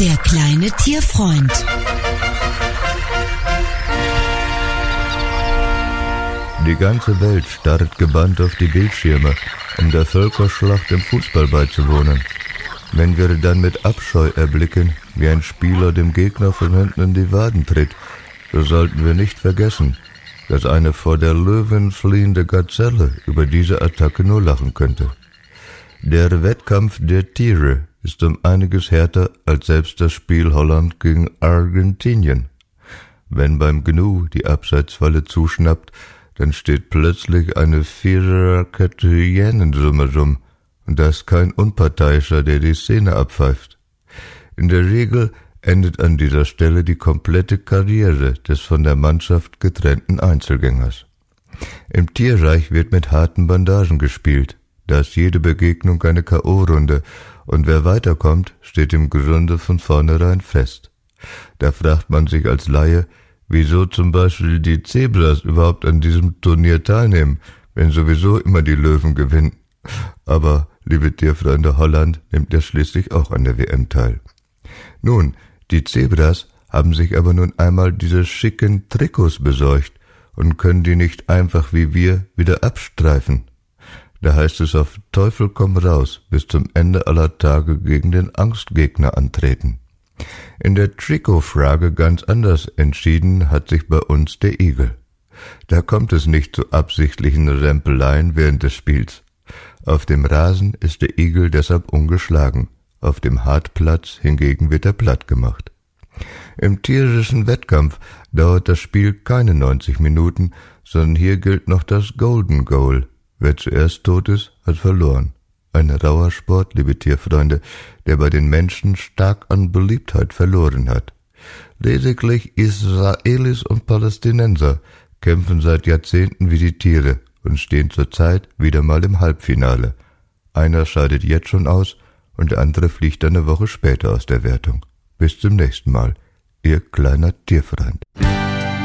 Der kleine Tierfreund. Die ganze Welt starrt gebannt auf die Bildschirme, um der Völkerschlacht im Fußball beizuwohnen. Wenn wir dann mit Abscheu erblicken, wie ein Spieler dem Gegner von hinten in die Waden tritt, so sollten wir nicht vergessen, dass eine vor der Löwen fliehende Gazelle über diese Attacke nur lachen könnte. Der Wettkampf der Tiere ist um einiges härter als selbst das Spiel Holland gegen Argentinien. Wenn beim Gnu die Abseitsfalle zuschnappt, dann steht plötzlich eine Viererkette Hyänen rum, und das kein Unparteiischer, der die Szene abpfeift. In der Regel endet an dieser Stelle die komplette Karriere des von der Mannschaft getrennten Einzelgängers. Im Tierreich wird mit harten Bandagen gespielt, da ist jede Begegnung eine K.O.-Runde, und wer weiterkommt, steht im Grunde von vornherein fest. Da fragt man sich als Laie, wieso zum Beispiel die Zebras überhaupt an diesem Turnier teilnehmen, wenn sowieso immer die Löwen gewinnen. Aber, liebe Tierfreunde, Holland nimmt ja schließlich auch an der WM teil. Nun, die Zebras haben sich aber nun einmal diese schicken Trikots besorgt und können die nicht einfach wie wir wieder abstreifen. Da heißt es auf Teufel komm raus, bis zum Ende aller Tage gegen den Angstgegner antreten. In der Trikotfrage ganz anders entschieden hat sich bei uns der Igel. Da kommt es nicht zu absichtlichen Rempeleien während des Spiels. Auf dem Rasen ist der Igel deshalb ungeschlagen, auf dem Hartplatz hingegen wird er platt gemacht. Im tierischen Wettkampf dauert das Spiel keine 90 Minuten, sondern hier gilt noch das Golden Goal. Wer zuerst tot ist, hat verloren. Ein rauer Sport, liebe Tierfreunde, der bei den Menschen stark an Beliebtheit verloren hat. Lediglich Israelis und Palästinenser kämpfen seit Jahrzehnten wie die Tiere und stehen zurzeit wieder mal im Halbfinale. Einer scheidet jetzt schon aus und der andere fliegt eine Woche später aus der Wertung. Bis zum nächsten Mal, Ihr kleiner Tierfreund.